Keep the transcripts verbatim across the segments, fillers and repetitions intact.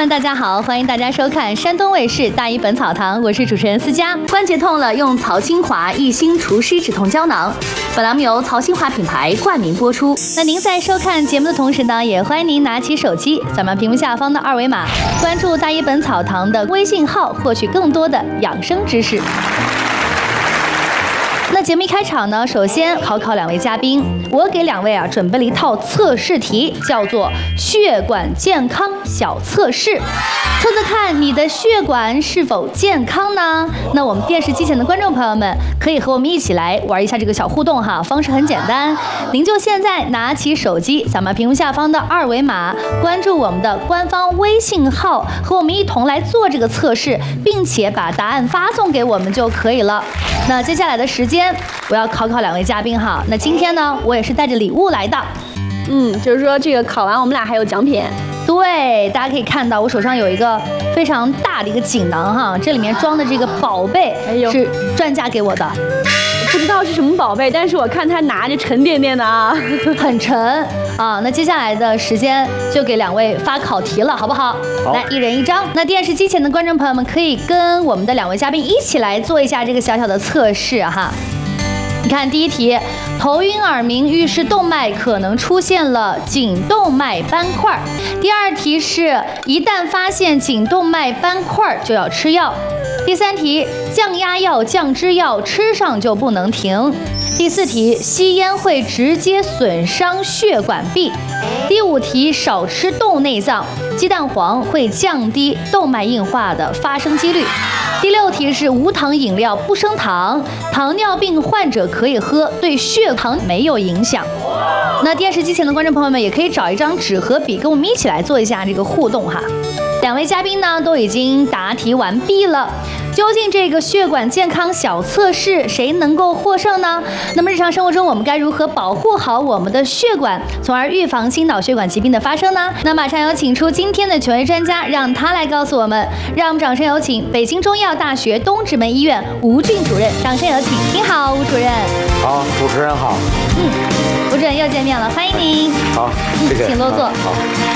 们，大家好，欢迎大家收看山东卫视《大医本草堂》，我是主持人思佳。关节痛了，用曹清华益心除湿止痛胶囊。本栏目由曹清华品牌冠名播出。那您在收看节目的同时呢，也欢迎您拿起手机，扫描屏幕下方的二维码，关注大医本草堂的微信号，获取更多的养生知识。那节目一开场呢，首先考考两位嘉宾，我给两位啊准备了一套测试题，叫做血管健康小测试，测测看你的血管是否健康呢？那我们电视机前的观众朋友们可以和我们一起来玩一下这个小互动哈，方式很简单，您就现在拿起手机，扫描屏幕下方的二维码，关注我们的官方微信号，和我们一同来做这个测试，并且把答案发送给我们就可以了。那接下来的时间，我要考考两位嘉宾哈。那今天呢，我也是带着礼物来的。 嗯，就是说这个考完我们俩还有奖品。 对，大家可以看到我手上有一个非常大的一个锦囊哈，这里面装的这个宝贝是专家给我的。 不知道是什么宝贝，但是我看他拿着沉甸甸的啊， 很沉啊。那接下来的时间就给两位发考题了，好不好？ 好， 来一人一张。那电视机前的观众朋友们可以跟我们的两位嘉宾一起来做一下这个小小的测试哈。你看第一题，头晕耳鸣预示动脉可能出现了颈动脉斑块。第二题是一旦发现颈动脉斑块就要吃药。第三题，降压药、降脂药吃上就不能停。第四题，吸烟会直接损伤血管壁。第五题，少吃豆内脏，鸡蛋黄会降低动脉硬化的发生几率。第六题是无糖饮料不升糖，糖尿病患者可以喝，对血糖没有影响。那电视机前的观众朋友们也可以找一张纸和笔，跟我们一起来做一下这个互动哈。两位嘉宾呢都已经答题完毕了，究竟这个血管健康小测试谁能够获胜呢？那么日常生活中我们该如何保护好我们的血管，从而预防心脑血管疾病的发生呢？那马上有请出今天的权威专家，让他来告诉我们。让我们掌声有请北京中医药大学东直门医院吴俊主任，掌声有请。您好，吴主任。 好，主持人好。 嗯，吴主任又见面了，欢迎您。 好，谢谢。 嗯、请落座。 好。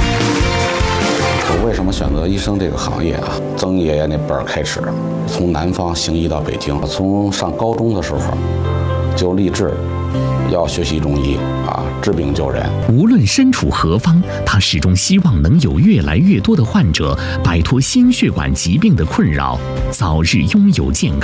我为什么选择医生这个行业啊？曾爷爷那辈儿开始，从南方行医到北京，从上高中的时候就立志要学习中医啊，治病救人。 无论身处何方，他始终希望能有越来越多的患者摆脱心血管疾病的困扰，早日拥有健